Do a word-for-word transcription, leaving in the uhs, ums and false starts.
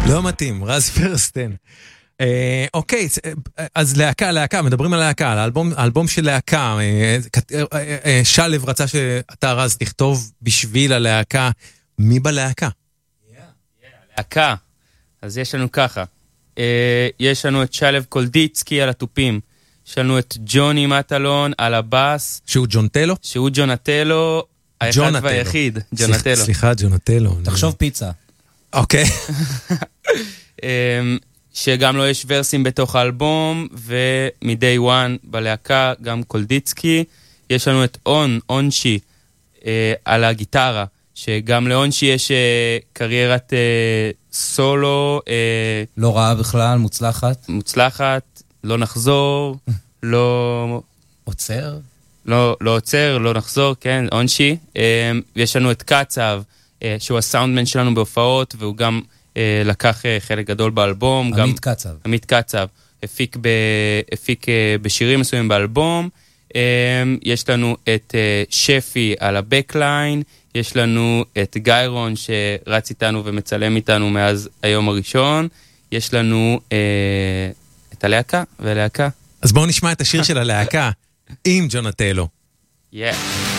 לא מתאים, רז פרסטן. אוקיי, אז להקה, להקה, מדברים על להקה, האלבום של להקה, שלב רצה שאתה רז תכתוב בשביל הלהקה, מי בלהקה? להקה, אז יש לנו ככה, יש לנו את שלב קולדיצקי על הטופים, יש לנו את ג'וני מטלון על הבאס, שהוא ג'ונטלו? שהוא ג'ונטלו, האחד והיחיד, ג'ונטלו. סליחה, ג'ונטלו. תחשוב פיצה. אוקיי. שגם לו יש ורסים בתוך האלבום, ומדי וואן בלהקה גם קולדיצקי. יש לנו את און, אונשי, אה, על הגיטרה, שגם לאונשי יש אה, קריירת אה, סולו. אה, לא רעה בכלל, מוצלחת. מוצלחת, לא נחזור, לא... עוצר? לא, לא עוצר, לא נחזור, כן, אונשי. אה, יש לנו את קצב, אה, שהוא הסאונדמן שלנו בהופעות, והוא גם... לקח חלק גדול באלבום. עמית קצב. עמית קצב. הפיק, ב, הפיק בשירים מסוימים באלבום. יש לנו את שפי על הבקליין. יש לנו את גיירון שרץ איתנו ומצלם איתנו מאז היום הראשון. יש לנו את הלהקה והלהקה. אז בואו נשמע את השיר של הלהקה עם ג'ונטלו. Yeah.